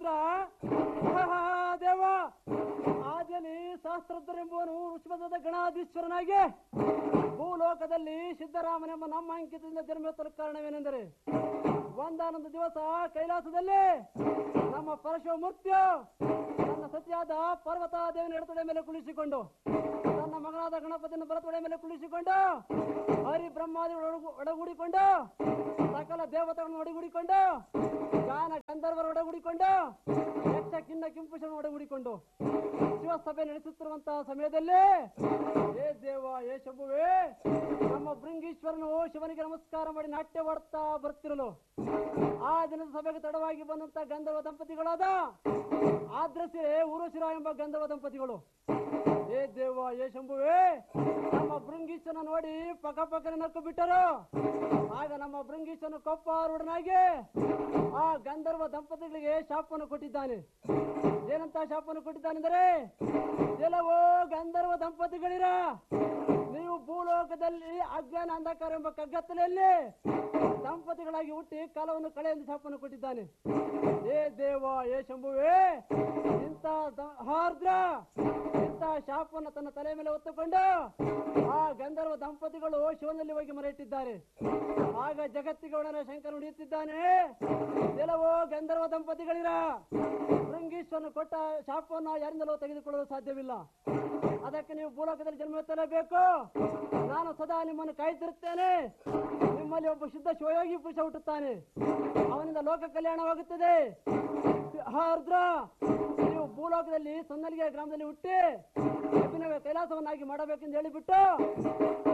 ಹಾರ್ದ್ರ ದೇವ ಆದಿಯಲ್ಲಿ ಶಾಸ್ತ್ರಜ್ಞರೆಂಬುವನು ಋಷಭದ ಗಣಾಧೀಶ್ವರನಾಗಿ ಭೂಲೋಕದಲ್ಲಿ ಸಿದ್ದರಾಮನೆಂಬ ನಮ್ಮ ಅಂಕಿತದಿಂದ ಜನ್ಮೆತ್ತಲು ಕಾರಣವೇನೆಂದರೆ ಒಂದಾನೊಂದು ದಿವಸ ಕೈಲಾಸದಲ್ಲಿ ನಮ್ಮ ಪರಶುಮೂರ್ತಿಯು ತನ್ನ ಸತಿಯಾದ ಪರ್ವತ ದೇವನ ಎಡತೊಡೆ ಮೇಲೆ ಕುಳಿಸಿಕೊಂಡು ತನ್ನ ಮಗನಾದ ಗಣಪತಿಯನ್ನು ಬಲತೊಡೆ ಮೇಲೆ ಕುಳಿಸಿಕೊಂಡು ಹರಿ ಬ್ರಹ್ಮಾದಿಗಳು ಒಡಗೂಡಿಕೊಂಡು ಸಕಲ ದೇವತೆಗಳನ್ನು ಒಡಗೂಡಿಕೊಂಡು ಗಾನ ಗಂಧರ್ವರ ಒಡಗೂಡಿಕೊಂಡು ಯಕ್ಷ ಕಿನ್ನ ಕಿಂಪುಷನ ಒಡಗೂಡಿಕೊಂಡು ಶಿವಸಭೆ ನಡೆಸುತ್ತಿರುವಂತಹ ಸಮಯದಲ್ಲಿ ಏ ದೇವ ಏ ಶಂಭುವೇ ನಮ್ಮ ಭೃಂಗೀಶ್ವರನು ಶಿವನಿಗೆ ನಮಸ್ಕಾರ ಮಾಡಿ ನಾಟ್ಯವಾಡುತ್ತಾ ಬರುತ್ತಿರಲು ಆ ದಿನದ ಸಭೆಗೆ ತಡವಾಗಿ ಬಂದಂತ ಗಂಧರ್ವ ದಂಪತಿಗಳಾದ ಆದ್ರಸೆ ಊರ್ವಶಿರ ಎಂಬ ಗಂಧರ್ವ ದಂಪತಿಗಳು ಏ ದೇವ ಏ ಶಂಭುವೇ ನಮ್ಮ ಭೃಂಗೀಶ್ವರನ ನೋಡಿ ಪಕ್ಕನೆ ನಕ್ಕು ಬಿಟ್ಟರು. ಆಗ ನಮ್ಮ ಭೃಂಗೀಶ್ವರನು ಕೊಪ್ಪಾರೂಢನಾಗಿ ಆ ಗಂಧರ್ವ ದಂಪತಿಗಳಿಗೆ ಶಾಪವನ್ನು ಕೊಟ್ಟಿದ್ದಾನೆ. ಏನಂತ ಶಾಪವನ್ನು ಕೊಟ್ಟಿದ್ದಾನೆಂದರೆ, ಕೆಲವೋ ಗಂಧರ್ವ ದಂಪತಿಗಳಿರ ನೀವು ಭೂಲೋಕದಲ್ಲಿ ಅಜ್ಞಾನ ಅಂಧಕಾರ ಎಂಬ ಕಗ್ಗತ್ತಲೆಯಲ್ಲಿ ದಂಪತಿಗಳಾಗಿ ಹುಟ್ಟಿ ಕಾಲವನ್ನು ಕಳೆ ಎಂದು ಶಾಪವನ್ನು ಕೊಟ್ಟಿದ್ದಾನೆ. ಏ ದೇವ ಏ ಶಂಭುವೇ ಇಂಥ ಹಾರ್ದ್ರ ಇಂಥ ಶಾಪವನ್ನು ತನ್ನ ತಲೆ ಮೇಲೆ ಹೊತ್ತುಕೊಂಡು ಆ ಗಂಧರ್ವ ದಂಪತಿಗಳು ಶಿವನಲ್ಲಿ ಹೋಗಿ ಮರೆಯಿಟ್ಟಿದ್ದಾರೆ. ಆಗ ಜಗತ್ತಿಗೆ ಒಡನೆ ಶಂಕರ ನುಡಿಯುತ್ತಿದ್ದಾನೆ, ಕೆಲವೋ ಗಂಧರ್ವ ದಂಪತಿಗಳಿರ ಭೃಂಗೀಶ್ವರನು ಕೊಟ್ಟ ಶಾಪವನ್ನು ಯಾರಿಂದಲೂ ತೆಗೆದುಕೊಳ್ಳಲು ಸಾಧ್ಯವಿಲ್ಲ. ಅದಕ್ಕೆ ನೀವು ಭೂಲೋಕದಲ್ಲಿ ಜನ್ಮ ಎತ್ತಲೇಬೇಕು. ನಾನು ಸದಾ ನಿಮ್ಮನ್ನು ಕಾಯ್ತಿರುತ್ತೇನೆ. ನಿಮ್ಮಲ್ಲಿ ಒಬ್ಬ ಶುದ್ಧ ಶಿವಯೋಗಿ ಪುರುಷ ಹುಟ್ಟುತ್ತಾನೆ, ಅವನಿಂದ ಲೋಕ ಕಲ್ಯಾಣವಾಗುತ್ತದೆ. ಹಾರ್ದ್ರ ನೀವು ಭೂಲೋಕದಲ್ಲಿ ಸೊನ್ನಲಿಗೆ ಗ್ರಾಮದಲ್ಲಿ ಹುಟ್ಟಿ ಕೈಲಾಸವನ್ನಾಗಿ ಮಾಡಬೇಕೆಂದು ಹೇಳಿಬಿಟ್ಟು